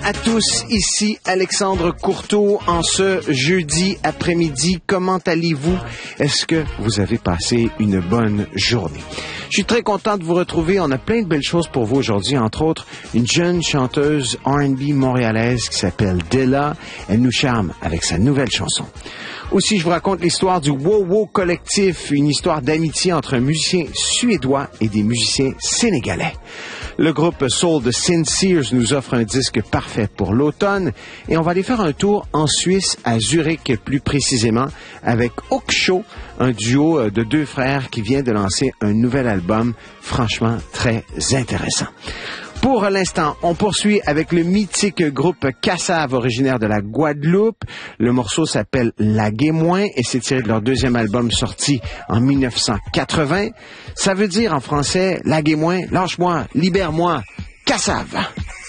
à tous, ici Alexandre Courteau en ce jeudi après-midi. Comment allez-vous? Est-ce que vous avez passé une bonne journée? Je suis très content de vous retrouver. On a plein de belles choses pour vous aujourd'hui, entre autres une jeune chanteuse R&B montréalaise qui s'appelle Della. Elle nous charme avec sa nouvelle chanson. Aussi, je vous raconte l'histoire du Wow Wow Collectif, une histoire d'amitié entre un musicien suédois et des musiciens sénégalais. Le groupe soul de Sincere nous offre un disque parfait pour l'automne et on va aller faire un tour en Suisse, à Zurich plus précisément, avec Oksho, un duo de deux frères qui vient de lancer un nouvel album franchement très intéressant. Pour l'instant, on poursuit avec le mythique groupe Kassav, originaire de la Guadeloupe. Le morceau s'appelle La Guémoin et c'est tiré de leur deuxième album sorti en 1980. Ça veut dire en français, La Guémoin, lâche-moi, libère-moi, Kassav.